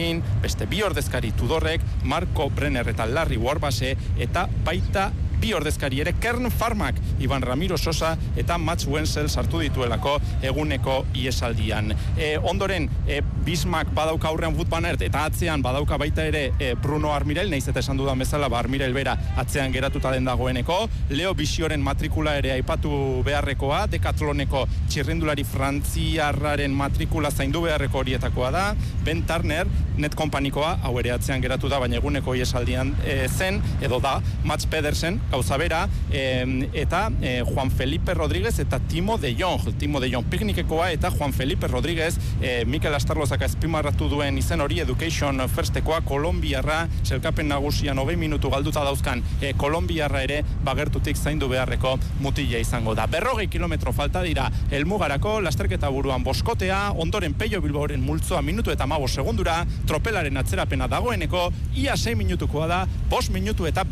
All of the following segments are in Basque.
Martin, beste bi ordezkari Tudorrek, Marco Brenner eta Larry Warbase, eta baita bi ordezkari ere Kern Farmak, Iban Ramiro Sosa eta Mats Wenzel sartu dituelako eguneko iesaldian. Ondoren, Bismak badauka aurrean Wout van Aert eta atzean badauka baita ere Bruno Armirel, naiz eta esan dudan bezala, Armirel bera atzean geratuta den dagoeneko, Leo Bisioren matrikula ere aipatu beharrekoa, Decathloneko txirrindulari frantziarraren matrikula zaindu beharreko horietakoa da, Ben Turner, Net Companykoa, hau ere atzean geratu da, baina eguneko iesaldian zen, edo da, Mats Pedersen, gauza bera, eta Juan Felipe Rodríguez eta Timo de Jong piknikekoa eta Juan Felipe Rodríguez, Mikel Astarlozak azpimarratu duen izen hori, Education Firstekoa, Kolombiarra, selkapen nagusian 20 minutu galduta dauzkan Kolombiarra ere bagertutik zaindu beharreko mutila izango da. 40 kilometro falta dira helmugarako, lasterketa buruan boskotea, ondoren Pello Bilbaoren multzoa minutu eta 15 segundura, tropelaren atzerapena dagoeneko, ia 6 minutukoa da, 5 minutu eta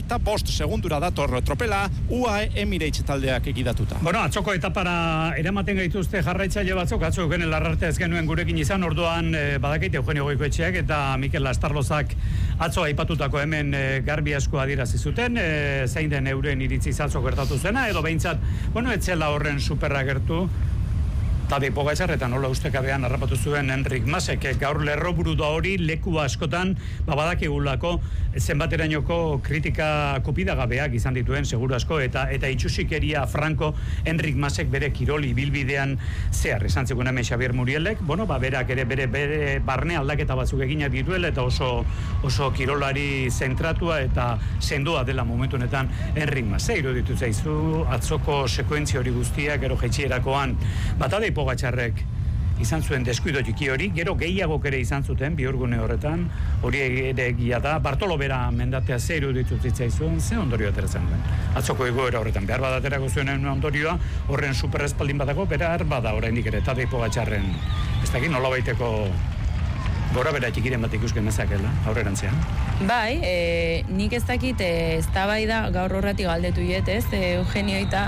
45 segundura dator tropela, UAE Emirates taldeak egidatuta. Bueno, atzoko etapara eramaten gaituzte jarraitzaile batzuk, atzo euken Larrarte ez genuen gurekin izan, orduan badakite Eugenio Goikoetxeak eta Mikel Astarlozak atzo aipatutako hemen garbi asko adierazi zuten, zein den euren iritzi atzo gertatu zena, edo behintzat, etzela horren superra gertu, Tadej Pogačar eta nola ustekabean harrapatu zuen Enric Masek, gaur lerroburu da hori leku askotan badakigulako zenbaterainoko kritika kopidagabeak izan dituen seguru asko eta itxusikeria franko Enric Masek bere kirol ibilbidean zehar esan zegoen hemen Xabier Murielek, berak ere bere barne aldaketa batzuk eginak dituela eta oso kirolari zentratua eta sendoa dela momentu honetan Enric Masek. Iruditu zaizu atzoko sekuentzia hori guztia gero jaitsierakoan Tadej Pogačarrek izan zuen deskuido txiki hori, gero gehiagok ere izan zuten bihurgune horretan, hori ere egia da, Bartolo bera mendatea ze iruditu zitzaizuen, ze ondorio ateratzen duen. Atzoko egoera horretan, behar badaterako zuen ondorioa, horren superrespaldin badago, behar bada oraindik ere Tadej Pogačarren, ez dakit nola baiteko gora bera txikiren bat ikusken nezakela, aurrerantzean. Bai, nik ez dakit, eztabaida gaur horretik galdetu iet, Eugenio eta,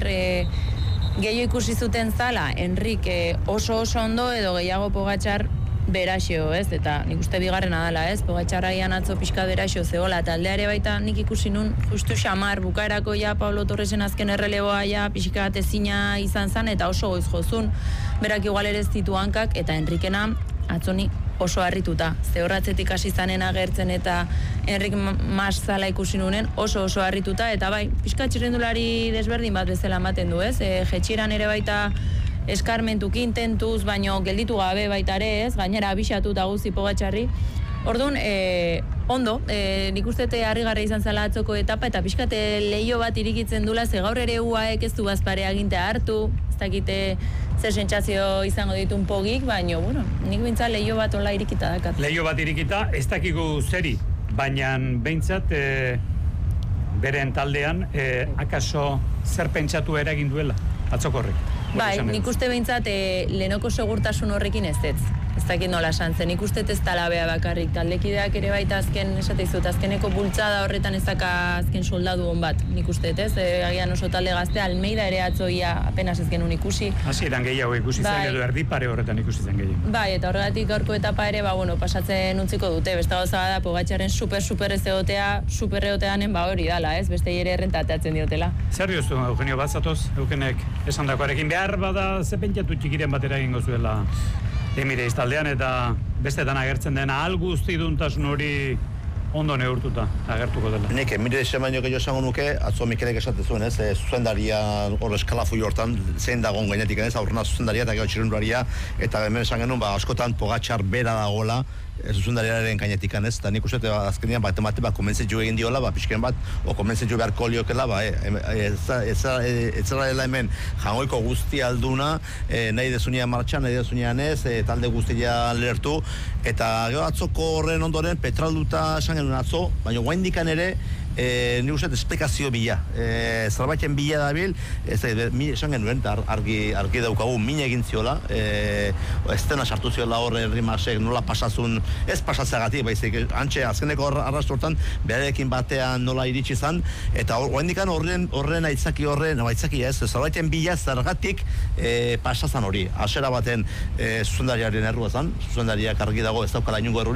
gehiago ikusi zuten zala, Enric oso ondo edo gehiago Pogačar beraxo, eta nik uste bigarrena dela, Pogačarraian atzo pixka beraxo zegoela, taldeare baita nik ikusi nun justu xamar bukaerako ja Pablo Torresen azken erreleboa ja pixka ezina izan zan, eta oso goiz jozun, berak igual ere ez ditu hankak, eta Enricena atzoni oso harrituta. Zehorratzetik hasi zanen agertzen eta Enric Mas zala ikusi nunen oso harrituta, eta bai, pixka txirrindulari desberdin bat bezala ematen du, jetxiran ere baita eskarmentuk intentuz, baino gelditu gabe baita ere, gainera abixatu eta guzi Pogačarri. Orduan, ondo, nik uste harrigarria izan zala atzoko etapa, eta pixkate leio bat irikitzen dula, ze gaur ere UAEk ez du bazpare agintea hartu, ez dakite zer sentsazio izango ditun pogik, baina, nik bintza leio bat hola irikita dakat. Leio bat irikita, ez dakigu zeri, baina behintzat beren taldean akaso zer pentsatu eragin duela atzokorrek. Bai, nik uste behintzat lehenoko segurtasun horrekin ez dakit nola esan zen, nik uste ez talabea bakarrik, taldekideak ere baita azken, esateizut, azkeneko bultzada horretan ez daka azken soldadu hon bat, nik uste agian oso talde gazte, Almeida ere atzoia apenas ez genuen ikusi. Hasieran gehiago ikusi zen, edo erdipare horretan ikusi zen gehiago. Bai, eta horregatik gaurko etapa ere, pasatzen utziko dute, beste gauza da, Pogačarren super ez egotea, super egoteanen hori dala, beste ere errentateatzen diotela. Zer diozu, Eugenio, batzatoz, Eugenek esandakoarekin behar bada ze pentsatu txikiren batera egingo zuela Emirates taldean, eta bestetan agertzen dena guztiduntasun hori ondo neurtuta agertuko dela. Nik Emirates baino gehiago esango nuke, atzo Mikelek esate zuen, zuzendaria hor eskalafoi hortan zein dagoen gainetik, aurrena zuzendaria eta gero txirrindularia, eta hemen esan genuen, askotan Pogačar bera dagoela, zuzendariaren gainetik, eta nik uste azkenean bat konbentzitu egin diola, pixken bat, konbentzitu beharko liokela, ez zara dela hemen jangoiko guzti alduna, nahi dezunean martxan, nahi dezunean ez, talde guztia lertu, eta gero atzoko horren ondoren petralduta esan genuen atzo, baina guaindikan ere, nik uste esplikazio bila, zerbaiten bila dabil, esan genuen, argi daukagu, min egin ziola, ez dena sartu ziola horre Rimasek nola pasazun, ez pasatzeagatik, baizik, antxe azkeneko arrastortan, berarekin batean nola iritsi zan, eta horrendikan horren aitzaki ez, zerbaiten bila zergatik pasazan hori, asera baten zuzendariaren errua zan, zuzendariak argi dago ez daukala inungo